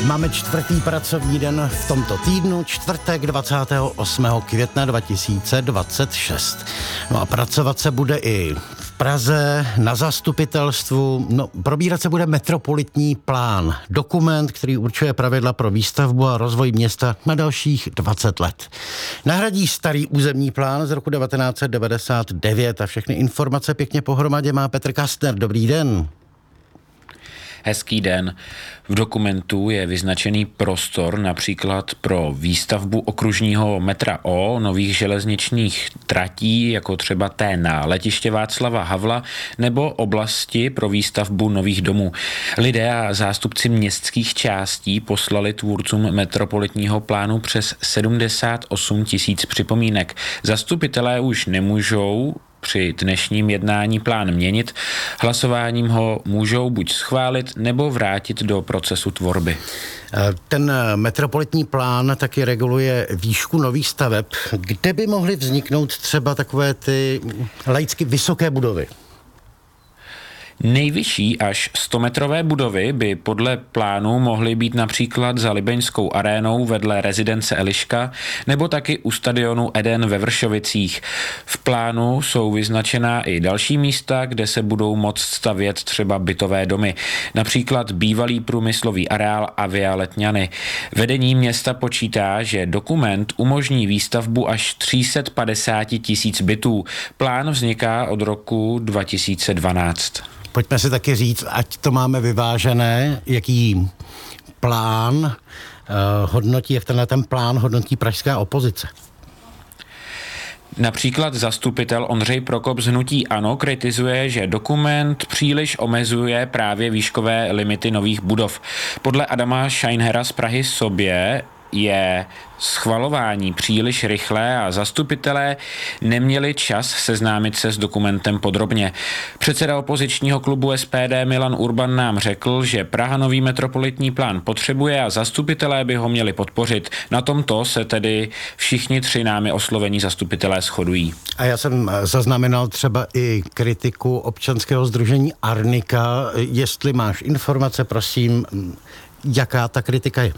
Máme čtvrtý pracovní den v tomto týdnu, čtvrtek 28. května 2026. No a pracovat se bude i v Praze, na zastupitelstvu. No, probírat se bude metropolitní plán. Dokument, který určuje pravidla pro výstavbu a rozvoj města na dalších 20 let. Nahradí starý územní plán z roku 1999 a všechny informace pěkně pohromadě má Petr Kastner. Dobrý den. Hezký den. V dokumentu je vyznačený prostor například pro výstavbu okružního metra O, nových železničních tratí, jako třeba té na letiště Václava Havla, nebo oblasti pro výstavbu nových domů. Lidé a zástupci městských částí poslali tvůrcům metropolitního plánu přes 78 000 připomínek. Zastupitelé už nemůžou při dnešním jednání plán měnit, hlasováním ho můžou buď schválit nebo vrátit do procesu tvorby. Ten metropolitní plán taky reguluje výšku nových staveb, kde by mohly vzniknout třeba takové ty laicky vysoké budovy. Nejvyšší až 100-metrové budovy by podle plánu mohly být například za Libeňskou arénou vedle rezidence Eliška nebo taky u stadionu Eden ve Vršovicích. V plánu jsou vyznačená i další místa, kde se budou moct stavět třeba bytové domy, například bývalý průmyslový areál Avia Letňany. Vedení města počítá, že dokument umožní výstavbu až 350 000 bytů. Plán vzniká od roku 2012. Pojďme si taky říct, ať to máme vyvážené, jaký plán hodnotí, jak ten plán hodnotí pražská opozice. Například zastupitel Ondřej Prokop z hnutí ANO kritizuje, že dokument příliš omezuje právě výškové limity nových budov. Podle Adama Scheinhera z Prahy sobě je schvalování příliš rychlé a zastupitelé neměli čas seznámit se s dokumentem podrobně. Předseda opozičního klubu SPD Milan Urban nám řekl, že Praha nový metropolitní plán potřebuje a zastupitelé by ho měli podpořit. Na tomto se tedy všichni tři námi oslovení zastupitelé shodují. A já jsem zaznamenal třeba i kritiku občanského sdružení Arnika. Jestli máš informace, prosím, jaká ta kritika je?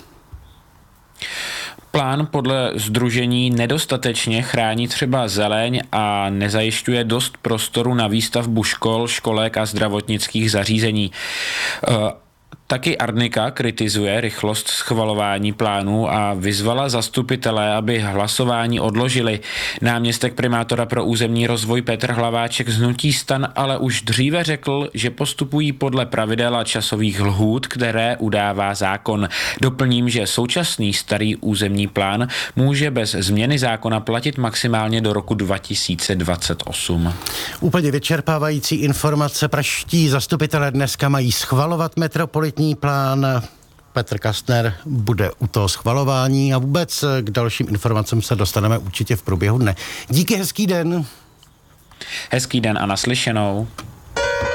Plán podle sdružení nedostatečně chrání třeba zeleň a nezajišťuje dost prostoru na výstavbu škol, školek a zdravotnických zařízení. Taky Arnika kritizuje rychlost schvalování plánů a vyzvala zastupitele, aby hlasování odložili. Náměstek primátora pro územní rozvoj Petr Hlaváček z hnutí STAN ale už dříve řekl, že postupují podle pravidel a časových lhůt, které udává zákon. Doplním, že současný starý územní plán může bez změny zákona platit maximálně do roku 2028. Úplně vyčerpávající informace. Pražští zastupitelé dneska mají schvalovat metropolitní plán. Petr Kastner bude u toho schvalování a vůbec k dalším informacím se dostaneme určitě v průběhu dne. Díky, hezký den. Hezký den a naslyšenou.